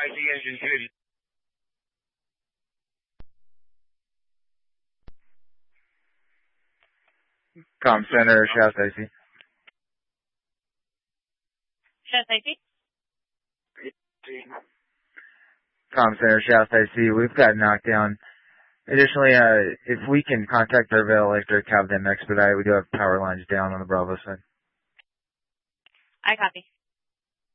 IC engine duty. Com Center, Shasta IC. Shasta IC. Com Center, Shasta IC. We've got knockdown. Additionally, if we can contact Fairvale Electric, have them expedite. We do have power lines down on the Bravo side. I copy.